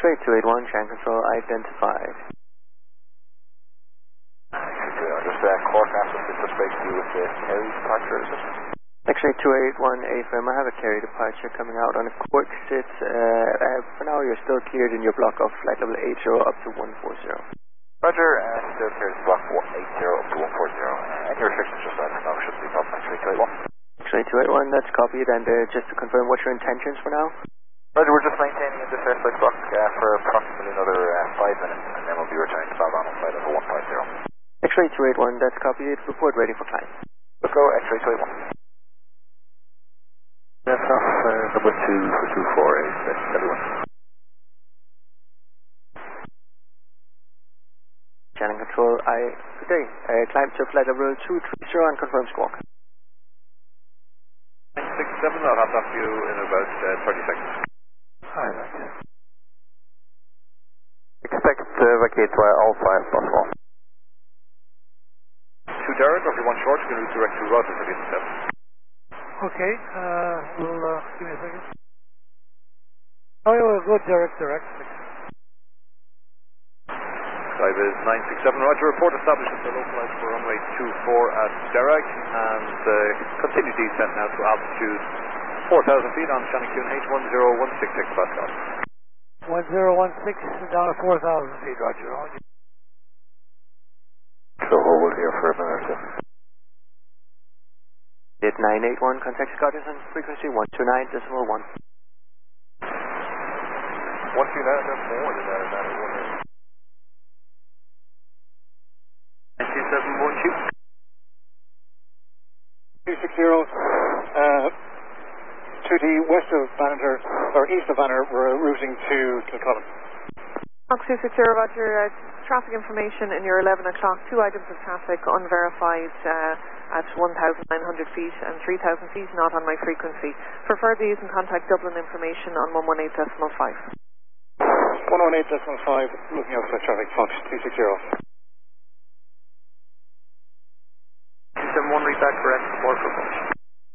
X-ray 281, channel control identified. Just Cork after to speak to you with the Kerry departure, is it? X-ray 281, AFM, I have a Kerry departure coming out on a Cork sit. For now you're still cleared in your block of flight level 80 up to 140. Roger, still cleared to block 80 up to 140. Any restrictions just right now shouldn't be a problem. X-ray 281. X-ray 281, that's copied, and just to confirm, what's your intentions for now? Roger, we're just maintaining in this airspace block for approximately another 5 minutes, and then we'll be returning to Balron on flight level 150. X-ray 281, that's copied. Report ready for climb. Let's go, X-ray 281. That's off number 2 for 248, everyone. Channel control, good day. Climb to flight level 230 and confirm squawk. 967, I'll have that for you in about 30 seconds. Hi, right. Expect to vacate via Alpha if possible. 2 Derek, or if you want short, you can redirect to Roger for the intercept. Okay, give me a second. Oh, yeah, we'll go direct. Drive is 967, Roger. Report established at the localized for runway 24 at Derek, and continue descent now to altitude 4,000 feet on Shannon QNH 10166 Pascal. 1016 down to 4,000 feet, Roger. So hold here for a minute. Did 981, contact Scottish frequency 129.1. 129, that's more than that. 92712. 260, to the west of Banner, or east of Banner, we're routing to Kilcullen. Fox 260, Roger. Traffic information in your 11 o'clock. 2 items of traffic unverified at 1,900 feet and 3,000 feet, not on my frequency. For further, you can contact Dublin information on 118.5. 118.5, looking out for traffic, Fox 260. 271, read back correct, support for Fox.